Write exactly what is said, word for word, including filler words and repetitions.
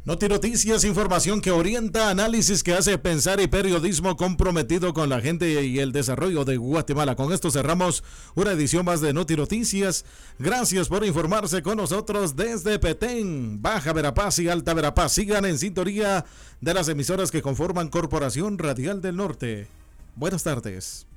Noti Noticias, información que orienta, análisis que hace pensar y periodismo comprometido con la gente y el desarrollo de Guatemala. Con esto cerramos una edición más de Noti Noticias. Gracias por informarse con nosotros desde Petén, Baja Verapaz y Alta Verapaz. Sigan en sintonía de las emisoras que conforman Corporación Radial del Norte. Buenas tardes.